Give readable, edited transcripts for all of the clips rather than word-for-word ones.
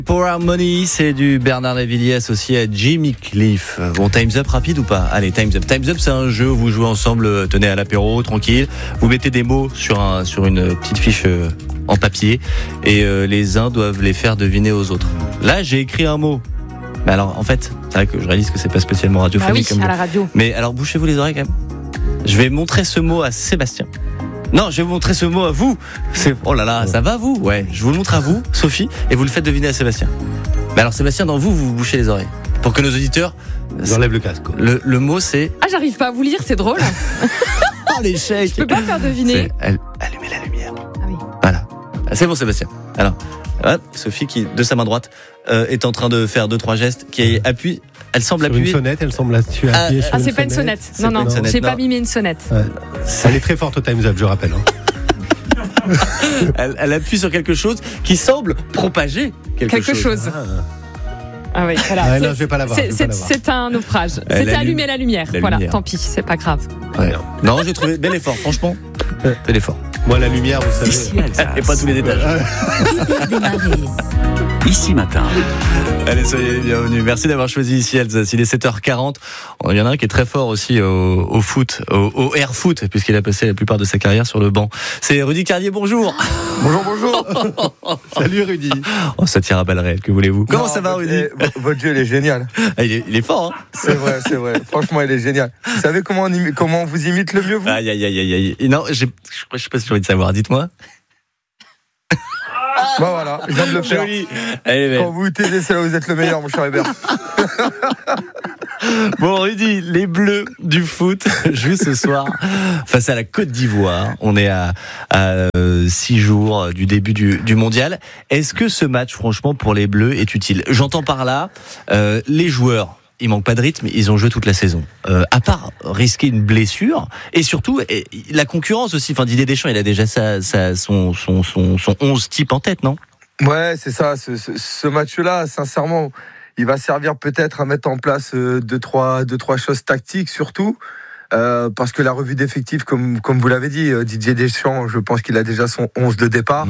Pour Harmony, c'est du Bernard Lavilliers associé à Jimmy Cliff. Bon, Time's Up rapide ou pas? Allez, Time's Up. Time's Up, c'est un jeu où vous jouez ensemble, tenez à l'apéro, tranquille. Vous mettez des mots sur une petite fiche en papier et les uns doivent les faire deviner aux autres. Là, j'ai écrit un mot. Mais alors, en fait, c'est vrai que je réalise que c'est pas spécialement radiophonique. Ah oui, à la radio. Mais alors, bouchez-vous les oreilles quand même. Je vais montrer ce mot à Sébastien. Non, je vais vous montrer ce mot à vous. Oh là là, ça va vous? Ouais, je vous le montre à vous, Sophie, et vous le faites deviner à Sébastien. Mais alors Sébastien, dans vous vous bouchez les oreilles. Pour que nos auditeurs... J'enlève le casque. Le mot c'est... Ah, j'arrive pas à vous lire, c'est drôle. Oh, l'échec. Je peux pas faire deviner. Allumez la lumière. Ah oui. Voilà. C'est bon Sébastien. Alors, Sophie qui, de sa main droite, est en train de faire 2-3 gestes, qui appuie... Elle semble sur appuyer. Une sonnette, elle semble appuyer sur c'est pas une sonnette. Non, j'ai pas mimé une sonnette. Ouais. Elle est très forte au Time's Up, je rappelle. Elle appuie sur quelque chose qui semble propager quelque chose. Ah oui, voilà. Non, je vais pas l'avoir. C'est un naufrage. C'était allumer la lumière. Voilà, tant pis, c'est pas grave. Ouais. Non, j'ai trouvé bel effort, franchement. Bel effort. Moi, la lumière, vous savez. Et pas tous les étages. Ici Matin. Allez, soyez les bienvenus. Merci d'avoir choisi Ici Alsace. Il est 7h40. Il y en a un qui est très fort aussi au foot, au air foot, puisqu'il a passé la plupart de sa carrière sur le banc. C'est Rudy Carlier, bonjour. Bonjour. Salut Rudy. Oh, ça tire à balles réelles, que voulez-vous? Comment ça va, Rudy? Votre jeu, il est génial. Il est fort, hein? C'est vrai. Franchement, il est génial. Vous savez comment on vous imite le mieux, vous? Aïe. Non, je sais pas si j'ai envie de savoir. Dites-moi. Bah voilà, je viens de le faire. Joli. Allez, quand vous taisez, c'est là où vous êtes le meilleur, mon cher Hubert. Bon, Rudy, les Bleus du foot jouent ce soir face à la Côte d'Ivoire. On est à 6 jours du début du mondial. Est-ce que ce match, franchement, pour les Bleus est utile? J'entends par là les joueurs. Il manque pas de rythme, ils ont joué toute la saison. À part risquer une blessure, et surtout la concurrence aussi. Enfin, Didier Deschamps, il a déjà son 11 type en tête, non? Ouais, c'est ça. Ce match-là, sincèrement, il va servir peut-être à mettre en place deux, trois choses tactiques, surtout. Parce que la revue d'effectifs, comme vous l'avez dit, Didier Deschamps, je pense qu'il a déjà son 11 de départ.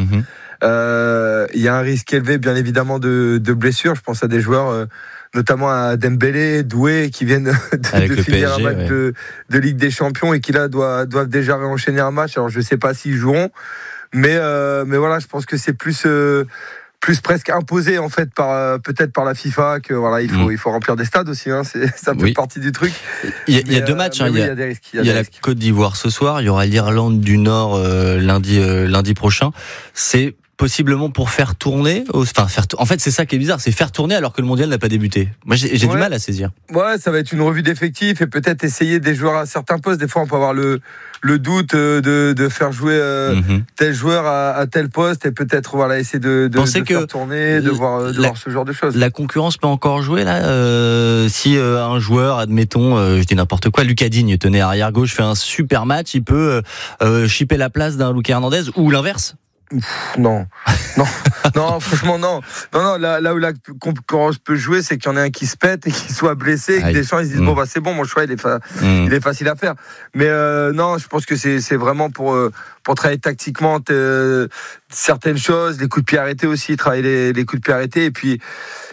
Il y a un risque élevé, bien évidemment, de blessure. Je pense à des joueurs... notamment à Dembélé, Doué, qui viennent de finir PSG, un match de Ligue des Champions et qui là doivent déjà réenchaîner un match. Alors je sais pas s'ils joueront, mais voilà, je pense que c'est plus presque imposé en fait peut-être par la FIFA que voilà il faut remplir des stades aussi, hein, ça fait partie du truc. Il y a deux matchs, il y a des risques. Il y a la Côte d'Ivoire ce soir, il y aura l'Irlande du Nord lundi prochain. C'est possiblement pour faire tourner, en fait c'est ça qui est bizarre, c'est faire tourner alors que le mondial n'a pas débuté. Moi j'ai du mal à saisir. Ouais, ça va être une revue d'effectifs et peut-être essayer des joueurs à certains postes. Des fois on peut avoir le doute de faire jouer tel joueur à tel poste et peut-être essayer de faire tourner, de voir ce genre de choses. La concurrence peut encore jouer là, si un joueur, admettons, je dis n'importe quoi, Lucas Digne tenait arrière gauche, fait un super match, il peut chipper la place d'un Lucas Hernandez ou l'inverse. Non, franchement non. Là où la concurrence peut jouer, c'est qu'il y en ait un qui se pète et qui soit blessé, et que des gens ils se disent c'est bon, mon choix il est facile à faire. Mais non, je pense que c'est vraiment pour travailler tactiquement certaines choses, les coups de pied arrêtés aussi, travailler les coups de pied arrêtés et puis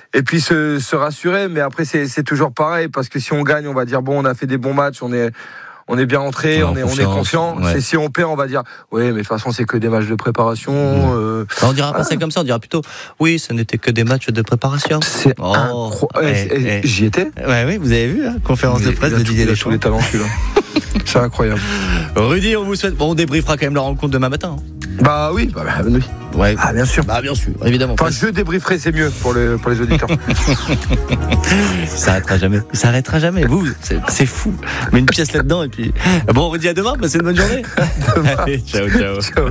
se rassurer. Mais après c'est toujours pareil, parce que si on gagne, on va dire on a fait des bons matchs, on est bien rentré, on est confiant. Ouais. C'est si on perd, on va dire oui, mais de toute façon c'est que des matchs de préparation. On dira pas ça comme ça, on dira plutôt oui, ce n'était que des matchs de préparation. C'est incroyable. J'y étais. Ouais, oui, vous avez vu conférence de presse de Didier Deschamps. Tous les talents celui-là. C'est incroyable. Rudy, on vous souhaite. On débriefera quand même la rencontre demain matin. Bah oui. Ouais. Ah bien sûr. Bah bien sûr, évidemment. Enfin, je débrieferai, c'est mieux pour les auditeurs. Ça arrêtera jamais. Vous, c'est fou. Mais une pièce là-dedans et puis. Bon, on vous dit à demain. Passez une bonne journée. Allez, ciao. Ciao.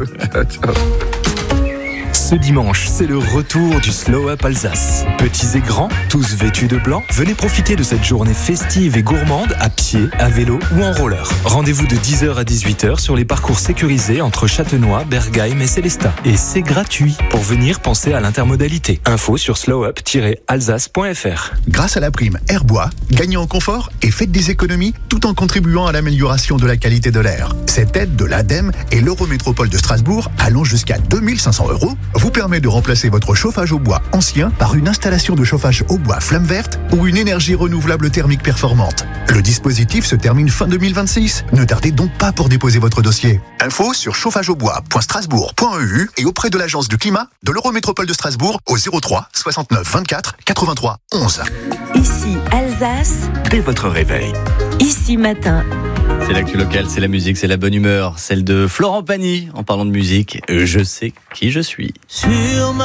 Ce dimanche, c'est le retour du Slow Up Alsace. Petits et grands, tous vêtus de blanc, venez profiter de cette journée festive et gourmande à pied, à vélo ou en roller. Rendez-vous de 10h à 18h sur les parcours sécurisés entre Châtenois, Bergheim et Célestat. Et c'est gratuit. Pour venir, pensez à l'intermodalité. Info sur slowup-alsace.fr. Grâce à la prime Airbois, gagnez en confort et faites des économies tout en contribuant à l'amélioration de la qualité de l'air. Cette aide de l'ADEME et l'Eurométropole de Strasbourg allant jusqu'à 2 500 €. vous permet de remplacer votre chauffage au bois ancien par une installation de chauffage au bois flamme verte ou une énergie renouvelable thermique performante. Le dispositif se termine fin 2026. Ne tardez donc pas pour déposer votre dossier. Info sur chauffageaubois.strasbourg.eu et auprès de l'agence du climat de l'Eurométropole de Strasbourg au 03 69 24 83 11. Ici Alsace. Dès votre réveil. Ici matin. C'est l'actu locale, c'est la musique, c'est la bonne humeur, celle de Florent Pagny. En parlant de musique, je sais qui je suis. Sur ma